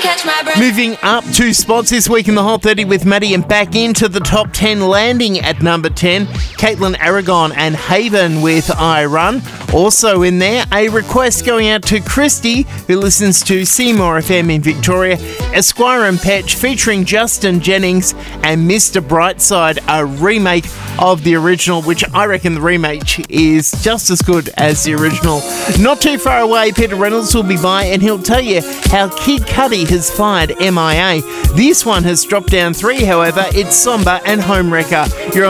Moving up 2 spots this week in the Hot 30 with Maddie, and back into the top 10, landing at number 10, Caitlin Aragon and Haven with I Run. Also in there, a request going out to Christy, who listens to Seymour FM in Victoria, Esquire and Petch featuring Justin Jennings and Mr. Brightside, a remake of the original, which I reckon the remake is just as good as the original. Not too far away, Peter Reynolds will be by and he'll tell you how Kid Cudi has fired MIA. This one has dropped down 3, however. It's Somber and Homewrecker. You're